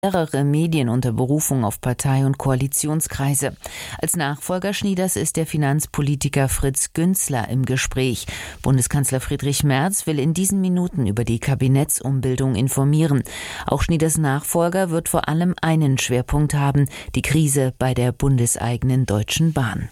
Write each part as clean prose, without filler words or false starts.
mehrere Medien unter Berufung auf Partei- und Koalitionskreise. Als Nachfolger Schnieders ist der Finanzpolitiker Fritz Günzler im Gespräch. Bundeskanzler Friedrich Merz will in diesen Minuten über die Kabinettsumbildung informieren. Auch Schnieders Nachfolger wird vor allem einen Schwerpunkt haben: die Krise bei der bundeseigenen Deutschen Bahn.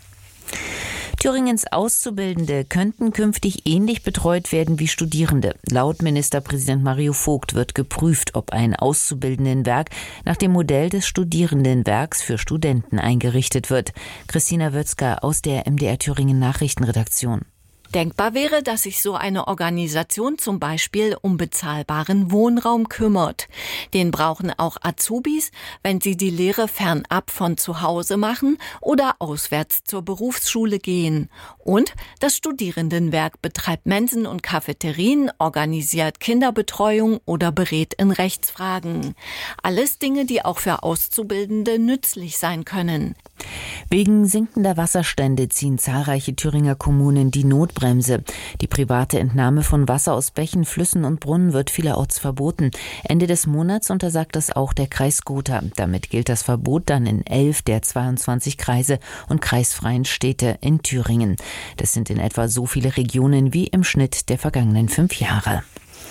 Thüringens Auszubildende könnten künftig ähnlich betreut werden wie Studierende. Laut Ministerpräsident Mario Vogt wird geprüft, ob ein Auszubildendenwerk nach dem Modell des Studierendenwerks für Studenten eingerichtet wird. Christina Wötzger aus der MDR Thüringen Nachrichtenredaktion. Denkbar wäre, dass sich so eine Organisation zum Beispiel um bezahlbaren Wohnraum kümmert. Den brauchen auch Azubis, wenn sie die Lehre fernab von zu Hause machen oder auswärts zur Berufsschule gehen. Und das Studierendenwerk betreibt Mensen und Cafeterien, organisiert Kinderbetreuung oder berät in Rechtsfragen. Alles Dinge, die auch für Auszubildende nützlich sein können. Wegen sinkender Wasserstände ziehen zahlreiche Thüringer Kommunen die Notbremse. Die private Entnahme von Wasser aus Bächen, Flüssen und Brunnen wird vielerorts verboten. Ende des Monats untersagt das auch der Kreis Gotha. Damit gilt das Verbot dann in 11 der 22 Kreise und kreisfreien Städte in Thüringen. Das sind in etwa so viele Regionen wie im Schnitt der vergangenen 5 Jahre.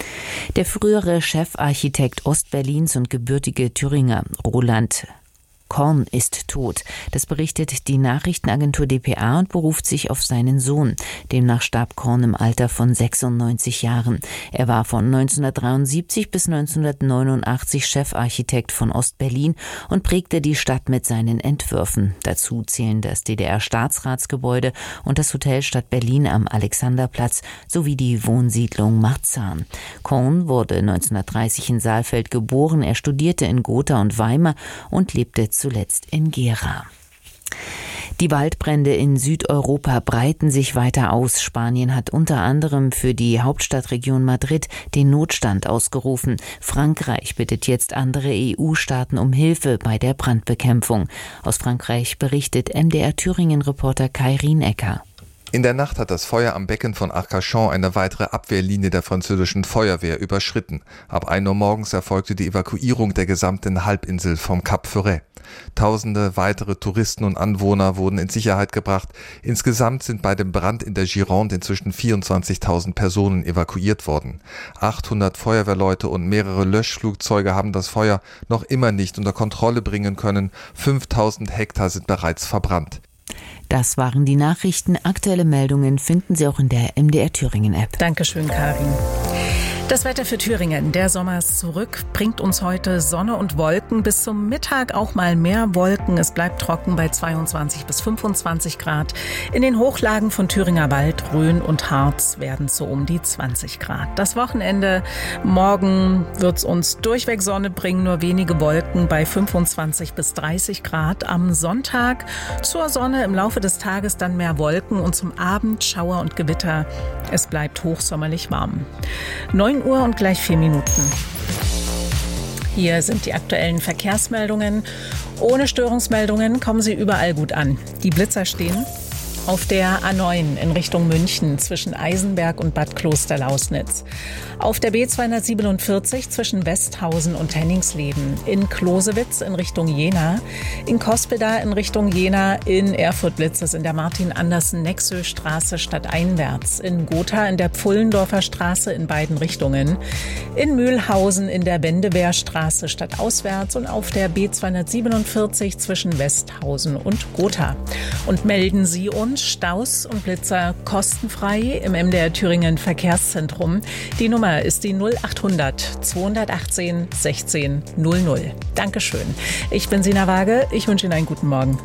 Der frühere Chefarchitekt Ostberlins und gebürtige Thüringer Roland Korn ist tot. Das berichtet die Nachrichtenagentur dpa und beruft sich auf seinen Sohn. Demnach starb Korn im Alter von 96 Jahren. Er war von 1973 bis 1989 Chefarchitekt von Ostberlin und prägte die Stadt mit seinen Entwürfen. Dazu zählen das DDR-Staatsratsgebäude und das Hotel Stadt Berlin am Alexanderplatz sowie die Wohnsiedlung Marzahn. Korn wurde 1930 in Saalfeld geboren. Er studierte in Gotha und Weimar und lebte zuletzt in Gera. Die Waldbrände in Südeuropa breiten sich weiter aus. Spanien hat unter anderem für die Hauptstadtregion Madrid den Notstand ausgerufen. Frankreich bittet jetzt andere EU-Staaten um Hilfe bei der Brandbekämpfung. Aus Frankreich berichtet MDR Thüringen-Reporter Kai Rienecker. In der Nacht hat das Feuer am Becken von Arcachon eine weitere Abwehrlinie der französischen Feuerwehr überschritten. Ab 1 Uhr morgens erfolgte die Evakuierung der gesamten Halbinsel vom Cap Ferret. Tausende weitere Touristen und Anwohner wurden in Sicherheit gebracht. Insgesamt sind bei dem Brand in der Gironde inzwischen 24.000 Personen evakuiert worden. 800 Feuerwehrleute und mehrere Löschflugzeuge haben das Feuer noch immer nicht unter Kontrolle bringen können. 5.000 Hektar sind bereits verbrannt. Das waren die Nachrichten. Aktuelle Meldungen finden Sie auch in der MDR Thüringen App. Dankeschön, Karin. Das Wetter für Thüringen. Der Sommer ist zurück, bringt uns heute Sonne und Wolken. Bis zum Mittag auch mal mehr Wolken. Es bleibt trocken bei 22 bis 25 Grad. In den Hochlagen von Thüringer Wald, Rhön und Harz werden es so um die 20 Grad. Das Wochenende, morgen wird es uns durchweg Sonne bringen, nur wenige Wolken bei 25 bis 30 Grad. Am Sonntag zur Sonne, im Laufe des Tages dann mehr Wolken und zum Abend Schauer und Gewitter. Es bleibt hochsommerlich warm. 9 Uhr und gleich 4 Minuten. Hier sind die aktuellen Verkehrsmeldungen. Ohne Störungsmeldungen kommen sie überall gut an. Die Blitzer stehen auf der A9 in Richtung München zwischen Eisenberg und Bad Klosterlausnitz. Auf der B247 zwischen Westhausen und Henningsleben. In Klosewitz in Richtung Jena. In Cospeda in Richtung Jena. In Erfurt blitzt es in der Martin-Andersen-Nexö-Straße stadteinwärts. In Gotha in der Pfullendorfer Straße in beiden Richtungen. In Mühlhausen in der Wendewehrstraße stadtauswärts und auf der B247 zwischen Westhausen und Gotha. Und melden Sie uns Staus und Blitzer kostenfrei im MDR Thüringen Verkehrszentrum. Die Nummer ist die 0800 218 16 00. Dankeschön. Ich bin Sina Waage. Ich wünsche Ihnen einen guten Morgen.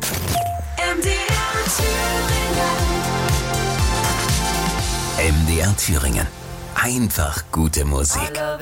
MDR Thüringen. Einfach gute Musik.